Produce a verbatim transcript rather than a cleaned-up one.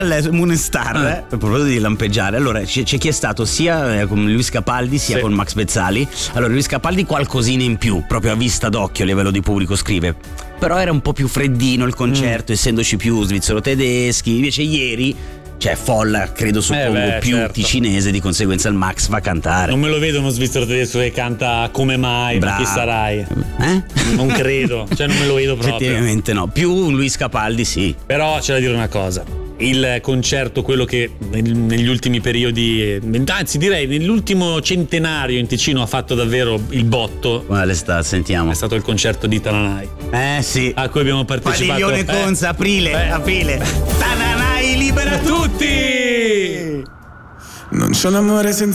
Moonstar, eh. a proposito di lampeggiare, allora c'è, c'è chi è stato sia con Luis Capaldi sia sì. con Max Pezzali. Allora Luis Capaldi qualcosina in più, proprio a vista d'occhio a livello di pubblico, scrive, però era un po' più freddino il concerto, mm. essendoci più svizzero-tedeschi. Invece ieri, cioè folla, credo suppongo eh beh, più certo. ticinese, di conseguenza il Max va a cantare. Non me lo vedo uno svizzero tedesco che canta Come mai, ma chi sarai? Eh? Non credo, cioè non me lo vedo proprio. Effettivamente no, più un Luis Capaldi sì. Però c'è da dire una cosa, il concerto, quello che negli ultimi periodi, anzi direi nell'ultimo centenario in Ticino ha fatto davvero il botto, quale sta? Sentiamo. È stato il concerto di Tananai, eh sì, a cui abbiamo partecipato. Padiglione Conza, eh, aprile, eh. aprile. Tananai libera tutti! Non c'è un amore senza